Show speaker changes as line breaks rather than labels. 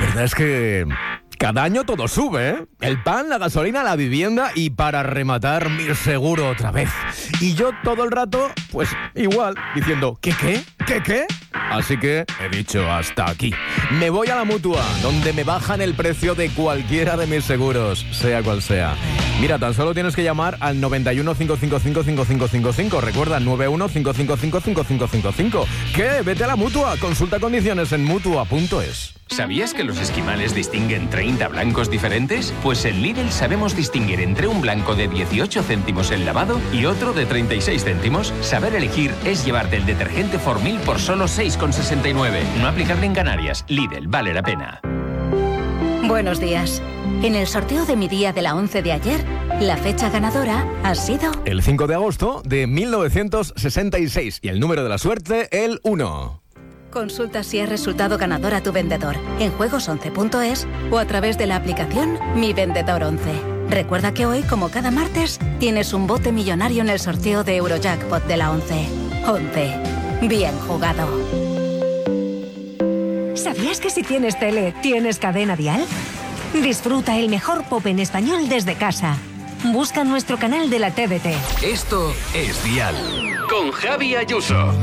verdad es que cada año todo sube, ¿eh? El pan, la gasolina, la vivienda y para rematar mi seguro otra vez. Y yo todo el rato, pues igual, diciendo, ¿qué? Así que he dicho hasta aquí. Me voy a la Mutua, donde me bajan el precio de cualquiera de mis seguros, sea cual sea. Mira, tan solo tienes que llamar al 91 555 5555. Recuerda, 91 555 5555. ¿Qué? Vete a la Mutua. Consulta condiciones en Mutua.es.
¿Sabías que los esquimales distinguen 30 blancos diferentes? Pues en Lidl sabemos distinguir entre un blanco de 18 céntimos el lavado y otro de 36 céntimos. Saber elegir es llevarte el detergente Formil por solo 6,69. No aplicable en Canarias. Lidl, vale la pena.
Buenos días. En el sorteo de mi día de la 11 de ayer, la fecha ganadora ha sido...
el 5 de agosto de 1966 y el número de la suerte, el 1.
Consulta si es resultado ganador a tu vendedor en juegos11.es o a través de la aplicación Mi Vendedor 11. Recuerda que hoy, como cada martes, tienes un bote millonario en el sorteo de Eurojackpot de la 11. 11. Bien jugado.
¿Sabías que si tienes tele, tienes cadena dial? Disfruta el mejor pop en español desde casa. Busca nuestro canal de la TDT.
Esto es Dial. Con Javi Ayuso.